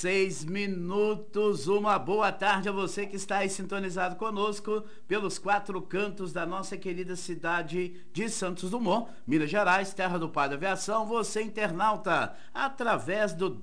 6 minutos. Uma boa tarde a você que está aí sintonizado conosco pelos 4 cantos da nossa querida cidade de Santos Dumont, Minas Gerais, terra do pai da aviação. Você, internauta, através do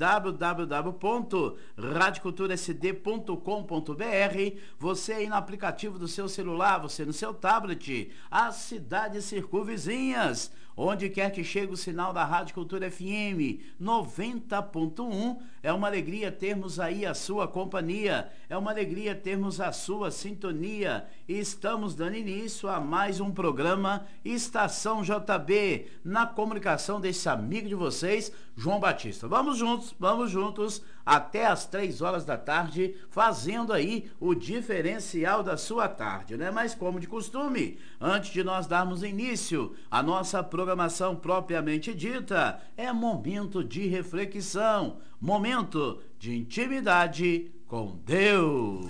www.radioculturasd.com.br, você aí no aplicativo do seu celular, você no seu tablet, as cidades circunvizinhas, onde quer que chegue o sinal da Rádio Cultura FM 90.1, é uma alegria termos aí a sua companhia, é uma alegria termos a sua sintonia. E estamos dando início a mais um programa Estação JB, na comunicação desse amigo de vocês, João Batista. Vamos juntos até as 3 horas da tarde, fazendo aí o diferencial da sua tarde, né? Mas como de costume, antes de nós darmos início à nossa programação propriamente dita, é momento de reflexão, momento de intimidade com Deus.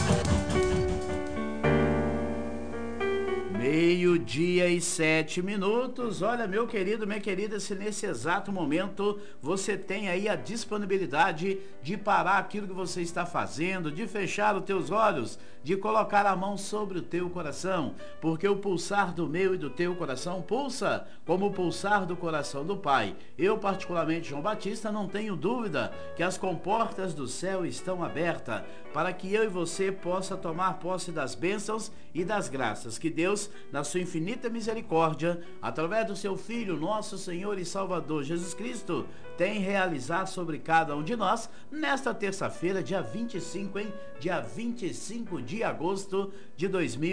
12:07. Olha, meu querido, minha querida, se nesse exato momento você tem aí a disponibilidade de parar aquilo que você está fazendo, de fechar os teus olhos, de colocar a mão sobre o teu coração, porque o pulsar do meu e do teu coração pulsa como o pulsar do coração do Pai. Eu, particularmente, João Batista, não tenho dúvida que as comportas do céu estão abertas para que eu e você possa tomar posse das bênçãos e das graças que Deus, na sua infinita misericórdia, através do seu Filho, nosso Senhor e Salvador Jesus Cristo, tem realizado sobre cada um de nós nesta terça-feira, dia 25, dia 25 de agosto de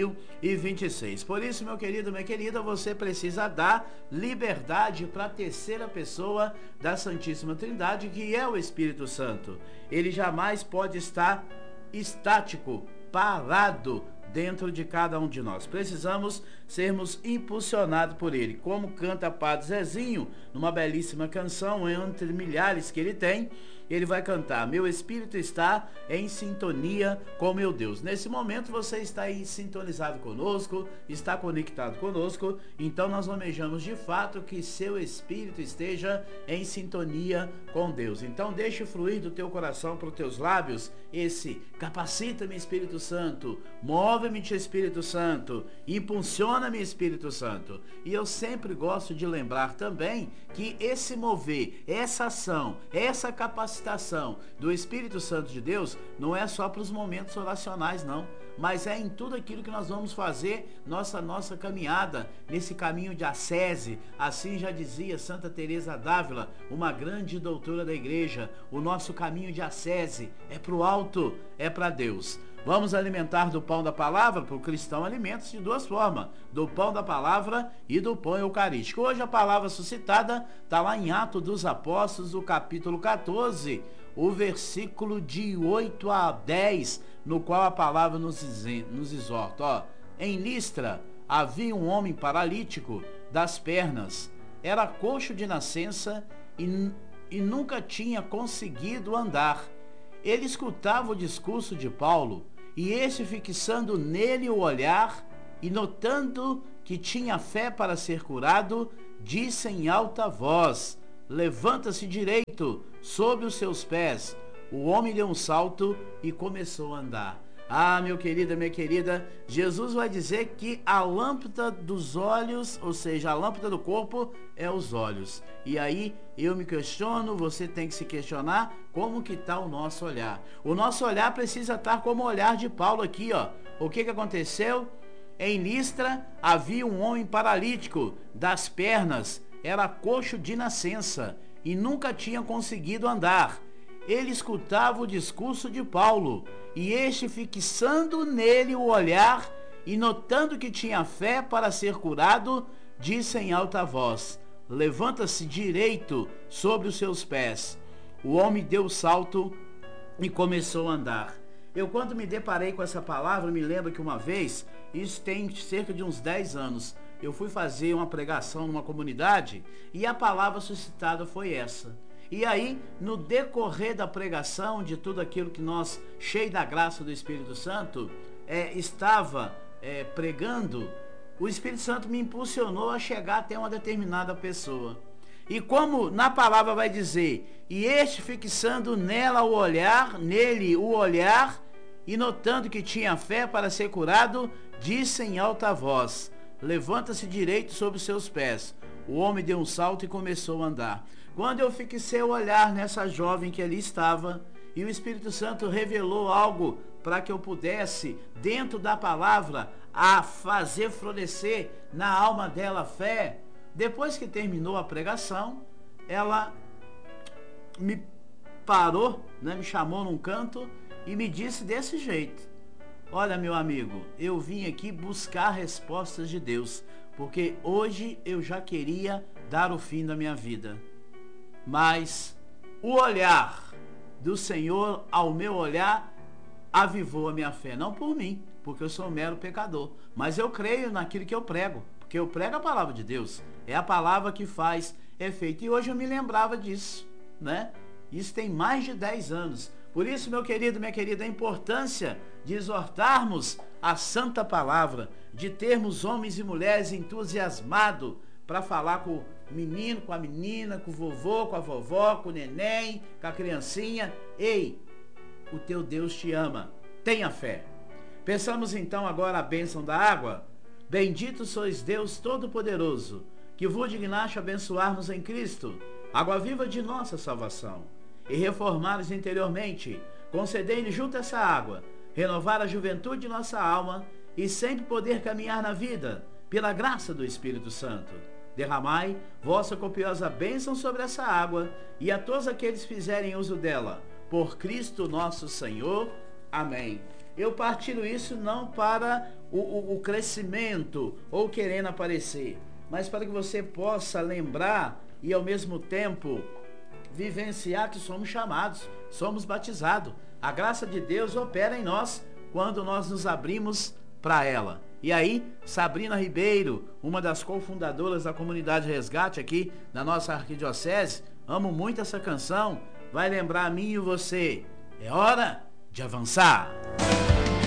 2026. Por isso, meu querido, minha querida, você precisa dar liberdade para a terceira pessoa da Santíssima Trindade, que é o Espírito Santo. Ele jamais pode estar estático, parado dentro de cada um de nós. Precisamos sermos impulsionados por ele, como canta Padre Zezinho numa belíssima canção, entre milhares que ele tem. Ele vai cantar: meu espírito está em sintonia com meu Deus. Nesse momento você está aí sintonizado conosco, está conectado conosco, então nós almejamos de fato que seu espírito esteja em sintonia com Deus. Então deixe fluir do teu coração para os teus lábios esse: capacita-me, Espírito Santo, move-me, Espírito Santo, impulsiona-me, Espírito Santo. E eu sempre gosto de lembrar também que esse mover, essa ação, essa capacitação do Espírito Santo de Deus não é só para os momentos oracionais, não, mas é em tudo aquilo que nós vamos fazer nossa caminhada, nesse caminho de ascese. Assim já dizia Santa Teresa d'Ávila, uma grande doutora da igreja: o nosso caminho de ascese é para o alto, é para Deus. Vamos alimentar do pão da palavra, para o cristão alimenta-se de duas formas: do pão da palavra e do pão eucarístico. Hoje a palavra suscitada está lá em Atos dos Apóstolos, o capítulo 14, o versículo de 8 a 10, no qual a palavra nos exorta. Em Listra havia um homem paralítico das pernas, era coxo de nascença e nunca tinha conseguido andar. Ele escutava o discurso de Paulo, e este, fixando nele o olhar e notando que tinha fé para ser curado, disse em alta voz: levanta-se direito sobre os seus pés. O homem deu um salto e começou a andar. Ah, meu querido, minha querida, Jesus vai dizer que a lâmpada dos olhos, ou seja, a lâmpada do corpo é os olhos. E aí eu me questiono, você tem que se questionar, como que está o nosso olhar? O nosso olhar precisa estar como o olhar de Paulo aqui, ó. O que aconteceu? Em Listra havia um homem paralítico das pernas, era coxo de nascença e nunca tinha conseguido andar. Ele escutava o discurso de Paulo, e este, fixando nele o olhar e notando que tinha fé para ser curado, disse em alta voz: levanta-se direito sobre os seus pés. O homem deu o salto e começou a andar. Eu, quando me deparei com essa palavra, me lembro que uma vez, isso tem cerca de uns 10 anos, eu fui fazer uma pregação numa comunidade e a palavra suscitada foi essa. E aí, no decorrer da pregação, de tudo aquilo que nós, cheio da graça do Espírito Santo, estava pregando, o Espírito Santo me impulsionou a chegar até uma determinada pessoa. E como na palavra vai dizer, e este fixando nela o olhar, nele o olhar, e notando que tinha fé para ser curado, disse em alta voz: levanta-se direito sobre os seus pés. O homem deu um salto e começou a andar. Quando eu fixei o olhar nessa jovem que ali estava, e o Espírito Santo revelou algo para que eu pudesse, dentro da palavra, a fazer florescer na alma dela a fé. Depois que terminou a pregação, ela me parou, né, me chamou num canto e me disse desse jeito: olha, meu amigo, eu vim aqui buscar respostas de Deus, porque hoje eu já queria dar o fim da minha vida, mas o olhar do Senhor ao meu olhar avivou a minha fé, não por mim, porque eu sou um mero pecador, mas eu creio naquilo que eu prego, porque eu prego a palavra de Deus, é a palavra que faz efeito. E hoje eu me lembrava disso, né? Isso tem mais de 10 anos. Por isso, meu querido, minha querida, a importância de exortarmos a santa palavra, de termos homens e mulheres entusiasmados para falar com o menino, com a menina, com o vovô, com a vovó, com o neném, com a criancinha. Ei, o teu Deus te ama, tenha fé. Pensamos então agora a bênção da água. Bendito sois Deus Todo-Poderoso, que vos dignaste abençoar-nos em Cristo, água viva de nossa salvação, e reformar-nos interiormente, concedei-nos junto a essa água, renovar a juventude de nossa alma, e sempre poder caminhar na vida, pela graça do Espírito Santo. Derramai vossa copiosa bênção sobre essa água, e a todos aqueles que fizerem uso dela, por Cristo nosso Senhor. Amém. Eu partilho isso não para o crescimento ou querendo aparecer, mas para que você possa lembrar e ao mesmo tempo vivenciar que somos chamados, somos batizados. A graça de Deus opera em nós quando nós nos abrimos para ela. E aí, Sabrina Ribeiro, uma das cofundadoras da Comunidade Resgate aqui na nossa arquidiocese, amo muito essa canção, vai lembrar a mim e você. É hora de avançar.